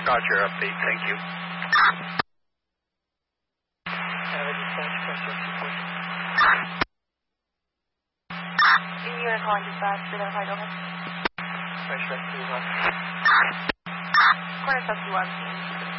Roger, update. Thank you. You're calling dispatch to the flight over. Quarter 51.